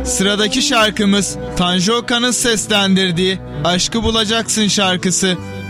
Sıradaki şarkımız Tanju Okan'ın seslendirdiği Aşkı Bulacaksın şarkısı.